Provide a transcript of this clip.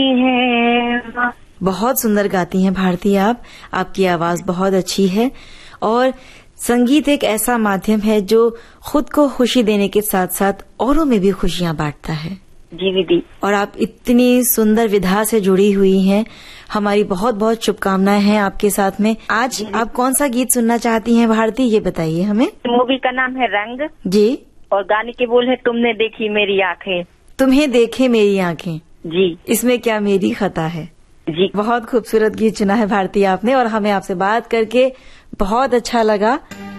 है। बहुत सुंदर गाती हैं भारती आप, आपकी आवाज बहुत अच्छी है। और संगीत एक ऐसा माध्यम है जो खुद को खुशी देने के साथ साथ औरों में भी खुशियां बांटता है। जी दीदी। और आप इतनी सुंदर विधा से जुड़ी हुई हैं, हमारी बहुत बहुत शुभकामनाएं हैं आपके साथ में। आज आप कौन सा गीत सुनना चाहती हैं भारती, ये बताइए हमें। मूवी का नाम है रंग जी, और गाने के बोल है तुमने देखी मेरी आंखें। तुम्हें देखे मेरी आंखें जी, इसमें क्या मेरी खता है। जी, बहुत खूबसूरत गीत चुना है भारती आपने और हमें आपसे बात करके बहुत अच्छा लगा।